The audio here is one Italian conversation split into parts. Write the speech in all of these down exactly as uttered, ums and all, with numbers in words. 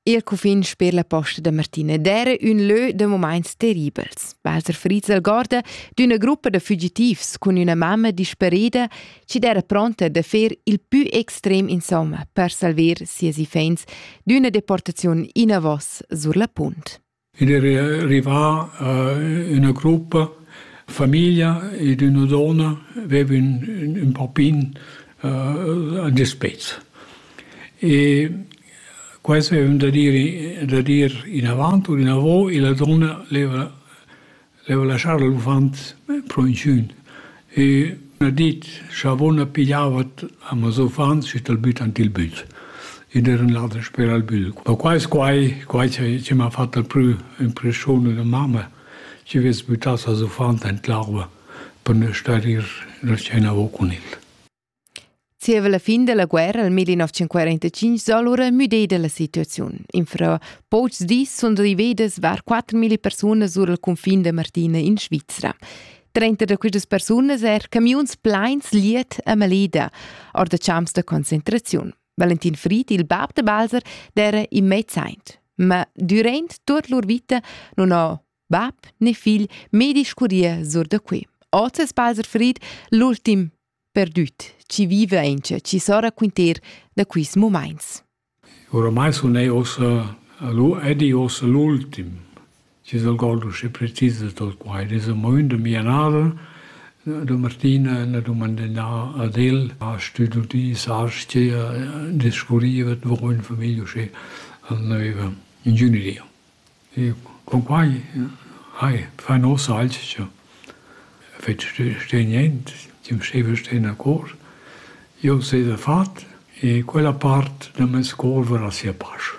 Il cufin per la posta de Martina d'era un lö de moments terribels. Balzer ferits al gorda d'una gruppa de fugitivs con una mamma disperida ci d'era pronta de fer il più extrem insomma per salver sias ifens d'una deportazione in avos sur la punt. Ed era arrivà uh, una gruppa, famiglia ed una donna, aveva un, un, un papin uh, a dispezzo. E questo è da dire, da dire in avanti, in avò, e la donna aveva, aveva lasciato l'ufante per in giù. E ha detto, Sciavona pigliava a Masofan, si è buttato il bus. Ed era un altro spero al bus. Ma questo qua, qua ci, ci mi ha fatto la prima impressione della mamma, ci aveva buttato a Sofante in l'acqua per non stare nel cielo con il. Sieva la fin della guerra, nel millenovecentoquarantacinque, so allora mudeda la situazione. In fra pochi dis sono rivedes var quattromila persone sur il confine de Martina in Svizzera. Trenta de queste persone er camions plains liet a Maleda, or de camps de concentrazione. Valentin Fried, il bab de Balzer, era in mezzaint. Ma durant tutta lor vita non ha bab né figlio mai discuria sur de qui. Ozes Balzer Fried, l'ultim perdut, ci vive ence, ci sora quinter da quis moments. Oramai sono ossa, edi ossa l'ultim, ci sono goldo se precisa tot qua. Ed è un momento mia nada, da Martina, la domanda ad el, a studiato di sarci, a discorrere con in famiglia, se aveva ingegneria. E con qua, hai, fai no salci, fece ste niente, ci mi stehen a cor. Io sei da fatto e quella parte da me scorvera si appascia.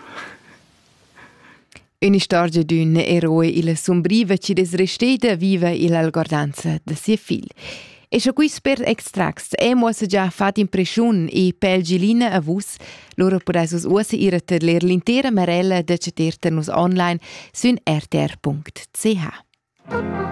Una storia di un eroe il sombriva ci des resteda viva il algordanza de sia figl. E se quis per extrax e mossa già fat impression e pelgilina a vus, loro podaisus usa ira ter ler l'intera marella de ceterter nus online sun r t r punct c h.